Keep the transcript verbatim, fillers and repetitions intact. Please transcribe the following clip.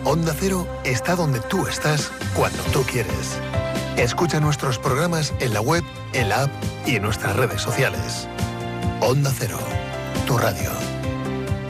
Onda Cero está donde tú estás cuando tú quieres. Escucha nuestros programas en la web, en la app y en nuestras redes sociales. Onda Cero, tu radio.